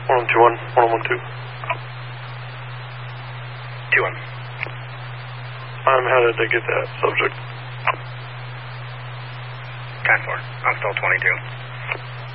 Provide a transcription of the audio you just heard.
1121, 1112. 2-1. How did they get that subject? 10-4. I'm still 22.